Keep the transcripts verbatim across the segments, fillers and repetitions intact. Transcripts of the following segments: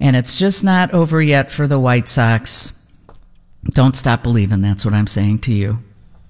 and it's just not over yet for the White Sox. Don't stop believing. That's what I'm saying to you.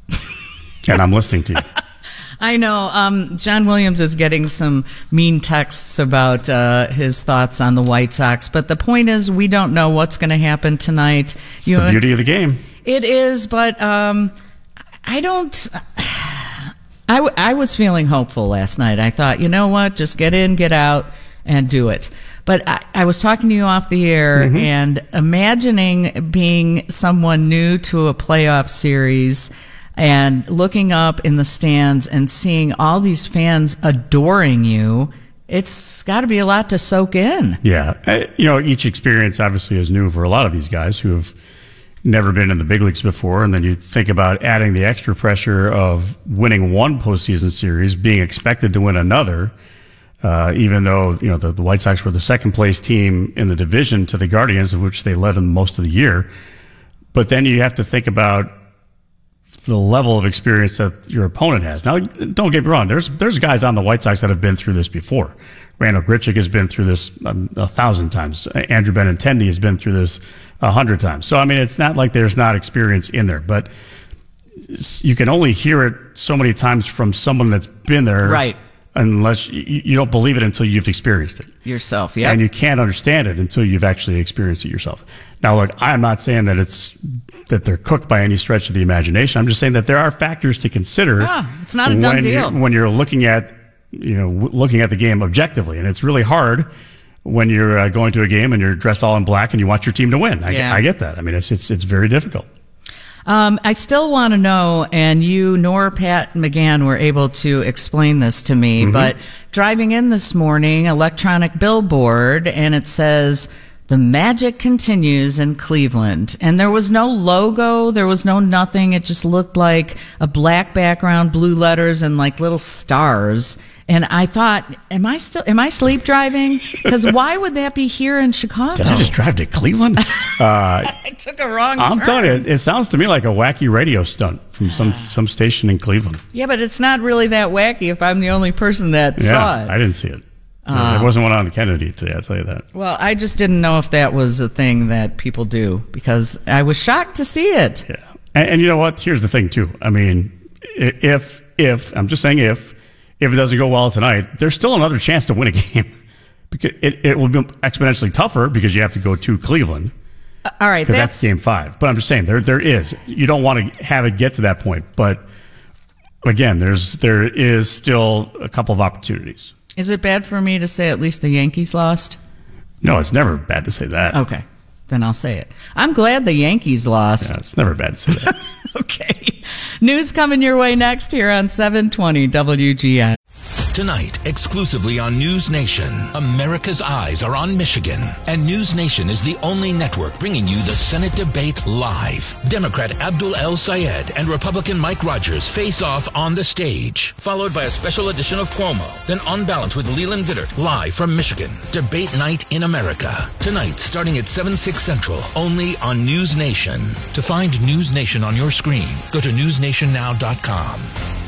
And I'm listening to you. I know. Um, John Williams is getting some mean texts about uh, his thoughts on the White Sox. But the point is, we don't know what's going to happen tonight. It's you the know, beauty of the game. It is, but um, I don't... I, w- I was feeling hopeful last night. I thought, you know what? Just get in, get out, and do it. But I, I was talking to you off the air mm-hmm. and imagining being someone new to a playoff series and looking up in the stands and seeing all these fans adoring you. It's got to be a lot to soak in. Yeah. You know, each experience obviously is new for a lot of these guys who have never been in the big leagues before. And then you think about adding the extra pressure of winning one postseason series, being expected to win another, uh, even though, you know, the, the White Sox were the second place team in the division to the Guardians, of which they led them most of the year. But then you have to think about the level of experience that your opponent has. Now, don't get me wrong. There's there's guys on the White Sox that have been through this before. Randall Grichuk has been through this um, a thousand times. Andrew Benintendi has been through this a hundred times. So, I mean, it's not like there's not experience in there, but you can only hear it so many times from someone that's been there. Right. Unless you, you don't believe it until you've experienced it. Yourself, yeah. And you can't understand it until you've actually experienced it yourself. Now, look, I'm not saying that it's that they're cooked by any stretch of the imagination. I'm just saying that there are factors to consider. Ah, it's not a done when deal. You're, when you're looking at, you know, looking at the game objectively. And it's really hard when you're uh, going to a game and you're dressed all in black and you want your team to win. I, yeah. I get that. I mean, it's it's it's very difficult. Um, I still want to know, and you nor Pat McGann were able to explain this to me, mm-hmm. but driving in this morning, electronic billboard, and it says, "The magic continues in Cleveland." And there was no logo, there was no nothing. It just looked like a black background, blue letters, and like little stars. And I thought, am I still, am I sleep driving? Because why would that be here in Chicago? Did I just drive to Cleveland? Uh, I took a wrong I'm turn. telling you, it sounds to me like a wacky radio stunt from some, some station in Cleveland. Yeah, but it's not really that wacky if I'm the only person that yeah, saw it. I didn't see it. Uh, there wasn't one on the Kennedy today, I'll tell you that. Well, I just didn't know if that was a thing that people do, because I was shocked to see it. Yeah. And, and you know what? Here's the thing, too. I mean, if, if, I'm just saying if, if it doesn't go well tonight, there's still another chance to win a game. Because it, it will be exponentially tougher because you have to go to Cleveland. Uh, all right. Because that's, that's game five. But I'm just saying, there there is. You don't want to have it get to that point. But again, there's there is still a couple of opportunities. Is it bad for me to say at least the Yankees lost? No, it's never bad to say that. Okay. Then I'll say it. I'm glad the Yankees lost. Yeah, it's never bad to say that. Okay. News coming your way next here on seven twenty W G N. Tonight, exclusively on News Nation, America's eyes are on Michigan, and News Nation is the only network bringing you the Senate debate live. Democrat Abdul El-Sayed and Republican Mike Rogers face off on the stage, followed by a special edition of Cuomo, then On Balance with Leland Vittert, live from Michigan. Debate night in America. Tonight, starting at seven, six Central, only on News Nation. To find News Nation on your screen, go to news nation now dot com.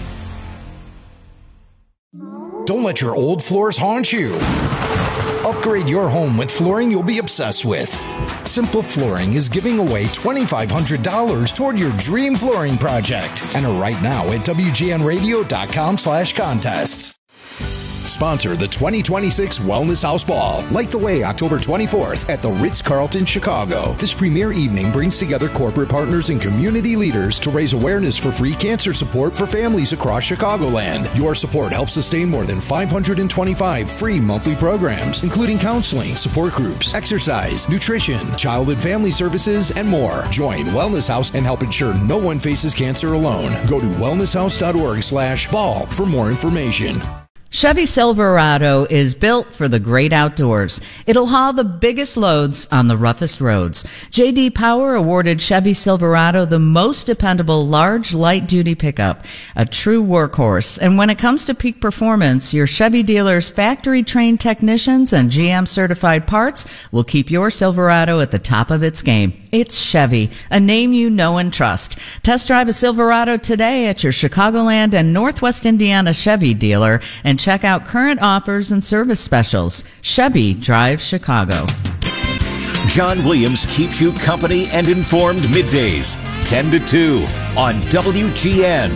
Don't let your old floors haunt you. Upgrade your home with flooring you'll be obsessed with. Simple Flooring is giving away twenty-five hundred dollars toward your dream flooring project. Enter right now at W G N radio dot com slash contests. Sponsor the twenty twenty-six Wellness House Ball. Light the way October twenty-fourth at the Ritz-Carlton, Chicago. This premier evening brings together corporate partners and community leaders to raise awareness for free cancer support for families across Chicagoland. Your support helps sustain more than five hundred twenty-five free monthly programs, including counseling, support groups, exercise, nutrition, child and family services, and more. Join Wellness House and help ensure no one faces cancer alone. Go to wellness house dot org slash ball for more information. Chevy Silverado is built for the great outdoors. It'll haul the biggest loads on the roughest roads. J D Power awarded Chevy Silverado the most dependable large light-duty pickup, a true workhorse. And when it comes to peak performance, your Chevy dealer's factory-trained technicians and G M-certified parts will keep your Silverado at the top of its game. It's Chevy, a name you know and trust. Test drive a Silverado today at your Chicagoland and Northwest Indiana Chevy dealer and check out current offers and service specials. Chevy drives Chicago. John Williams keeps you company and informed middays, ten to two on W G N.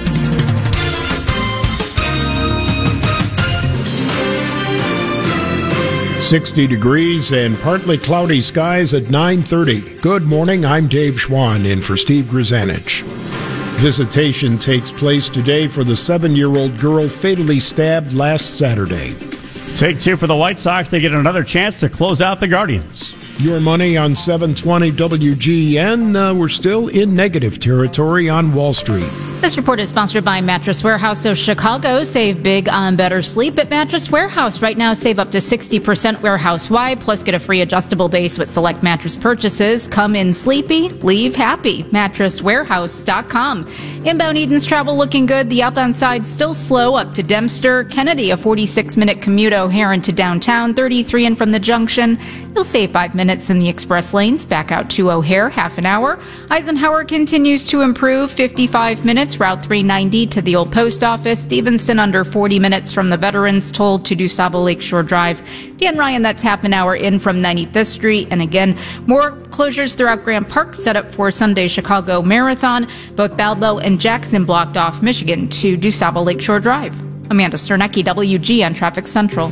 sixty degrees and partly cloudy skies at nine thirty. Good morning, I'm Dave Schwann in for Steve Grzanich. Visitation takes place today for the seven-year-old girl fatally stabbed last Saturday. Take two for the White Sox. They get another chance to close out the Guardians. Your money on seven twenty W G N. Uh, we're still in negative territory on Wall Street. This report is sponsored by Mattress Warehouse of Chicago. Save big on better sleep at Mattress Warehouse. Right now, save up to sixty percent warehouse-wide, plus get a free adjustable base with select mattress purchases. Come in sleepy, leave happy. mattress warehouse dot com. Inbound Eden's travel looking good. The outbound side still slow up to Dempster. Kennedy, a forty-six minute commute O'Hare into downtown. thirty-three in from the junction. You'll save five minutes in the express lanes. Back out to O'Hare, half an hour. Eisenhower continues to improve. fifty-five minutes. Route three ninety to the old post office. Stevenson under forty minutes from the Veterans Toll to DuSable Lakeshore Drive. Dan Ryan, that's half an hour in from ninety-fifth Street. And again, more closures throughout Grant Park set up for Sunday Chicago Marathon. Both Balbo and Jackson blocked off Michigan to DuSable Lakeshore Drive. Amanda Sternecki, W G N Traffic Central.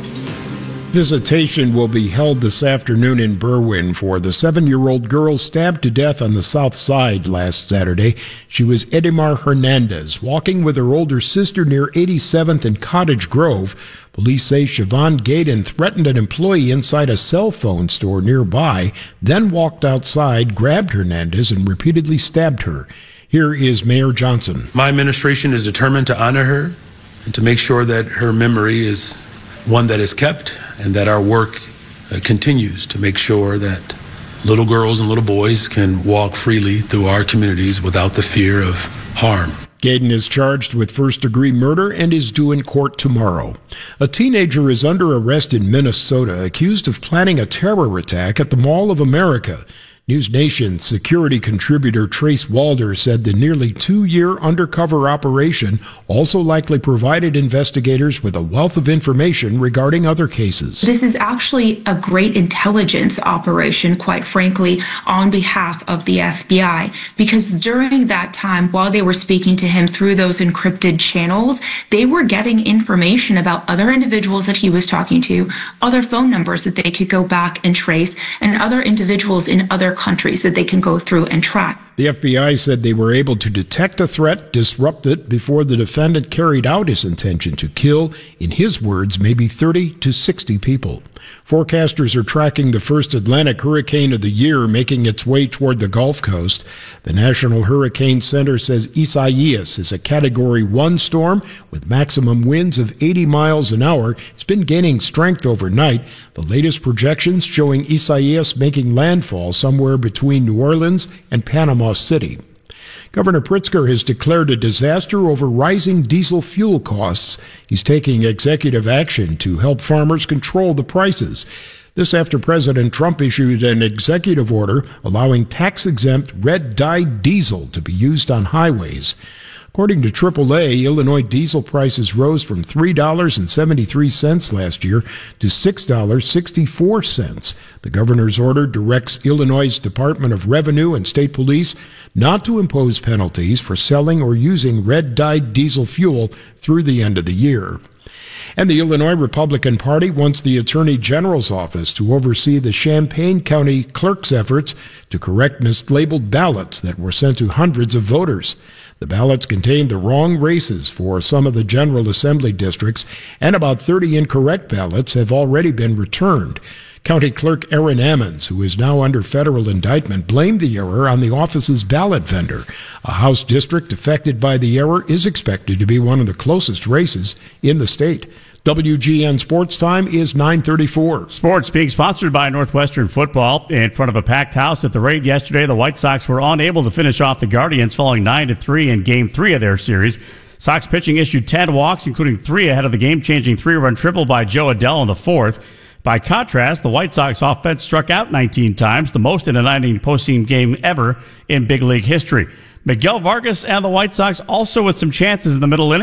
Visitation will be held this afternoon in Berwyn for the seven-year-old girl stabbed to death on the south side last Saturday. She was Edimar Hernandez, walking with her older sister near eighty-seventh and Cottage Grove. Police say Siobhan Gaydon threatened an employee inside a cell phone store nearby, then walked outside, grabbed Hernandez, and repeatedly stabbed her. Here is Mayor Johnson. My administration is determined to honor her and to make sure that her memory is one that is kept, and that our work uh, continues to make sure that little girls and little boys can walk freely through our communities without the fear of harm. Gaydon is charged with first-degree murder and is due in court tomorrow. A teenager is under arrest in Minnesota accused of planning a terror attack at the Mall of America. News Nation security contributor Trace Walder said the nearly two-year undercover operation also likely provided investigators with a wealth of information regarding other cases. This is actually a great intelligence operation, quite frankly, on behalf of the F B I, because during that time, while they were speaking to him through those encrypted channels, they were getting information about other individuals that he was talking to, other phone numbers that they could go back and trace, and other individuals in other countries that they can go through and track. The F B I said they were able to detect a threat, disrupt it before the defendant carried out his intention to kill, in his words, maybe thirty to sixty people. Forecasters are tracking the first Atlantic hurricane of the year making its way toward the Gulf Coast. The National Hurricane Center says Isaias is a Category one storm with maximum winds of eighty miles an hour. It's been gaining strength overnight. The latest projections showing Isaias making landfall somewhere between New Orleans and Panama City. Governor Pritzker has declared a disaster over rising diesel fuel costs. He's taking executive action to help farmers control the prices. This after President Trump issued an executive order allowing tax-exempt red-dyed diesel to be used on highways. According to triple A, Illinois diesel prices rose from three dollars and seventy-three cents last year to six dollars and sixty-four cents. The governor's order directs Illinois' Department of Revenue and state police not to impose penalties for selling or using red-dyed diesel fuel through the end of the year. And the Illinois Republican Party wants the Attorney General's office to oversee the Champaign County clerk's efforts to correct mislabeled ballots that were sent to hundreds of voters. The ballots contained the wrong races for some of the General Assembly districts, and about thirty incorrect ballots have already been returned. County Clerk Aaron Ammons, who is now under federal indictment, blamed the error on the office's ballot vendor. A House district affected by the error is expected to be one of the closest races in the state. W G N Sports Time is nine thirty-four. Sports being sponsored by Northwestern Football. In front of a packed house at the Raid yesterday, the White Sox were unable to finish off the Guardians, falling nine to three in Game three of their series. Sox pitching issued ten walks, including three ahead of the game-changing three-run triple by Joe Adell in the fourth. By contrast, the White Sox offense struck out nineteen times, the most in a nine-inning postseason game ever in big league history. Miguel Vargas and the White Sox also with some chances in the middle innings,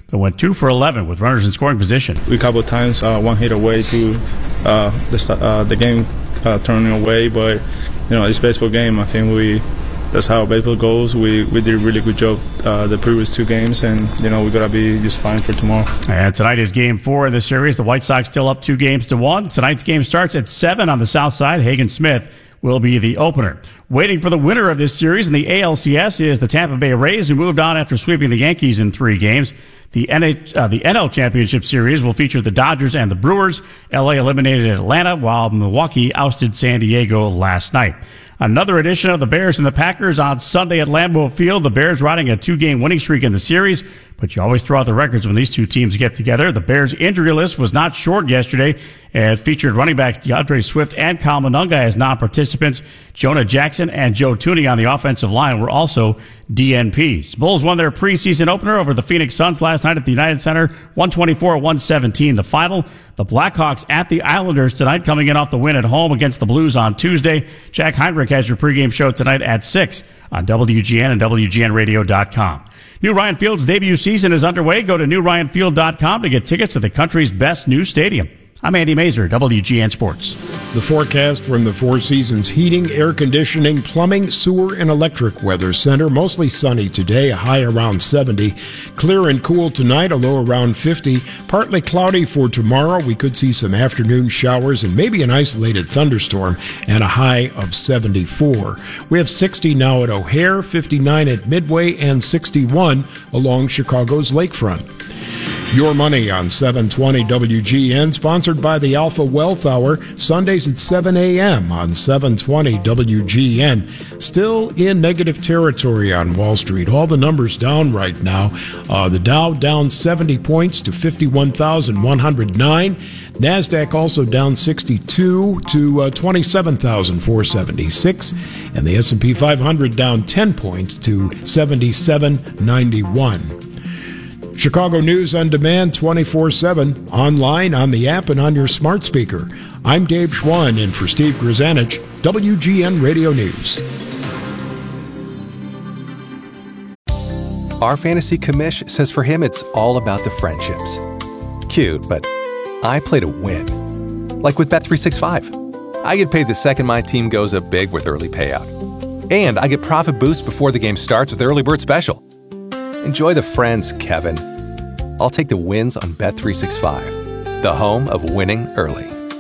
but went two for eleven with runners in scoring position. We a couple of times uh, one hit away to uh, the, uh, the game uh, turning away, but you know, it's a baseball game. I think we that's how baseball goes. We we did a really good job uh, the previous two games, and you know, we gotta be just fine for tomorrow. And tonight is game four of the series. The White Sox still up two games to one. Tonight's game starts at seven on the south side. Hagen Smith will be the opener. Waiting for the winner of this series in the A L C S is the Tampa Bay Rays, who moved on after sweeping the Yankees in three games. The N H, uh, the N L Championship Series will feature the Dodgers and the Brewers. L A eliminated Atlanta, while Milwaukee ousted San Diego last night. Another edition of the Bears and the Packers on Sunday at Lambeau Field. The Bears riding a two-game winning streak in the series, but you always throw out the records when these two teams get together. The Bears' injury list was not short yesterday. It featured running backs DeAndre Swift and Kyle Monunga as non-participants. Jonah Jackson and Joe Thuney on the offensive line were also D N Ps. Bulls won their preseason opener over the Phoenix Suns last night at the United Center, one twenty-four to one seventeen the final. The Blackhawks at the Islanders tonight, coming in off the win at home against the Blues on Tuesday. Jack Heinrich has your pregame show tonight at six on W G N and W G N radio dot com. New Ryan Field's debut season is underway. Go to new ryan field dot com to get tickets to the country's best new stadium. I'm Andy Mazer, W G N Sports. The forecast from the Four Seasons Heating, Air Conditioning, Plumbing, Sewer, and Electric Weather Center. Mostly sunny today, a high around seventy. Clear and cool tonight, a low around fifty. Partly cloudy for tomorrow. We could see some afternoon showers and maybe an isolated thunderstorm, and a high of seventy-four. We have sixty now at O'Hare, fifty-nine at Midway, and sixty-one along Chicago's lakefront. Your Money on seven twenty W G N, sponsored by the Alpha Wealth Hour, Sundays at seven a.m. on seven twenty W G N. Still in negative territory on Wall Street. All the numbers down right now. Uh, the Dow down seventy points to fifty-one thousand one hundred nine. NASDAQ also down sixty-two to uh, twenty-seven thousand four hundred seventy-six. And the S and P five hundred down ten points to seventy-seven ninety-one. Chicago News on Demand twenty-four seven, online, on the app, and on your smart speaker. I'm Dave Schwann, in for Steve Grzanich, W G N Radio News. Our fantasy commish says for him it's all about the friendships. Cute, but I play to win. Like with Bet three sixty-five. I get paid the second my team goes up big with early payout. And I get profit boosts before the game starts with Early Bird Special. Enjoy the friends, Kevin. I'll take the wins on Bet three sixty-five, the home of winning early.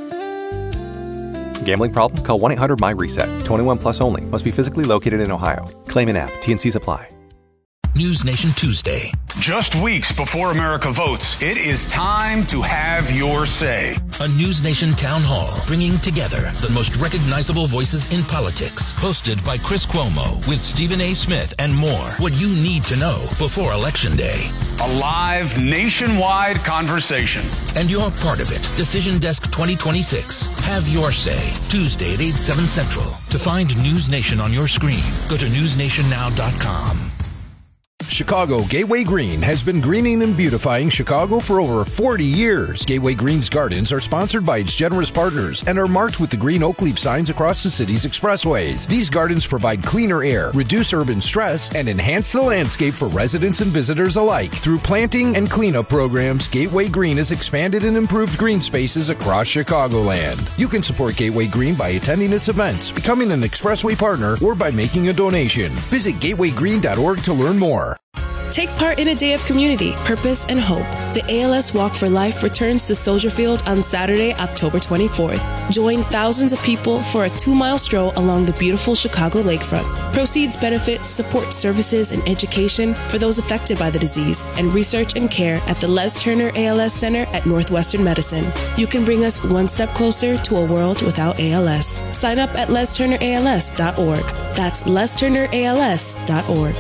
Gambling problem? Call one eight hundred M Y reset. twenty-one plus only. Must be physically located in Ohio. Claim in app. T N Cs apply. News Nation Tuesday. Just weeks before America votes, it is time to have your say. A News Nation town hall bringing together the most recognizable voices in politics. Hosted by Chris Cuomo with Stephen A. Smith and more. What you need to know before Election Day. A live nationwide conversation. And you're part of it. Decision Desk twenty twenty-six. Have your say. Tuesday at eight, seven Central. To find News Nation on your screen, go to news nation now dot com. Chicago Gateway Green has been greening and beautifying Chicago for over forty years. Gateway Green's gardens are sponsored by its generous partners and are marked with the green oak leaf signs across the city's expressways. These gardens provide cleaner air, reduce urban stress, and enhance the landscape for residents and visitors alike. Through planting and cleanup programs, Gateway Green has expanded and improved green spaces across Chicagoland. You can support Gateway Green by attending its events, becoming an expressway partner, or by making a donation. Visit gateway green dot org to learn more. Take part in a day of community, purpose, and hope. The A L S Walk for Life returns to Soldier Field on Saturday, October twenty-fourth. Join thousands of people for a two-mile stroll along the beautiful Chicago lakefront. Proceeds benefit support services and education for those affected by the disease and research and care at the Les Turner A L S Center at Northwestern Medicine. You can bring us one step closer to a world without A L S. Sign up at les turner A L S dot org. That's les turner A L S dot org.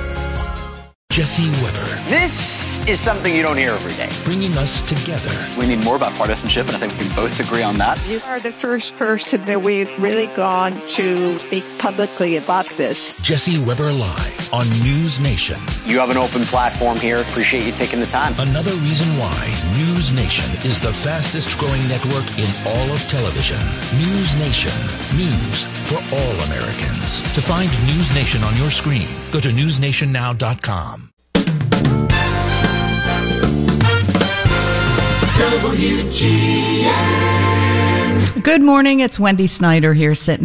Jesse Weber. This is something you don't hear every day. Bringing us together. We need more about partisanship, and I think we can both agree on that. You are the first person that we've really gone to speak publicly about this. Jesse Weber Live on News Nation. You have an open platform here. Appreciate you taking the time. Another reason why News Nation is the fastest growing network in all of television. News Nation. News for all Americans. To find News Nation on your screen, go to news nation now dot com. Good morning. It's Wendy Snyder here sitting